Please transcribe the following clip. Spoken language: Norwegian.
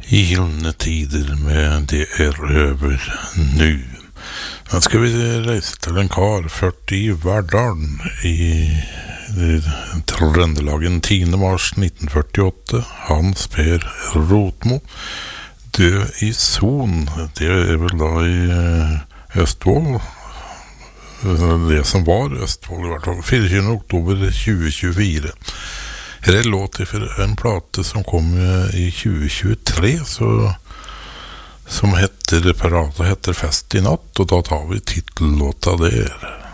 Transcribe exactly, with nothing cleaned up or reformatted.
I gylne tider med det er over nu. Nå skal vi reise til en kar født i Verdalen i, i Trøndelagen tiende mars nitten førtiåtte. Hans Per Rotmo, død i Son. Det er vel da i Østfold. Det som var Østfold i hvert fall. fireogtyvende oktober tjue tjuefire. Her er låt for en plate som kom i tjue tjuetre, så, som heter, parata heter Fest i natt, og da tar vi titellåta der.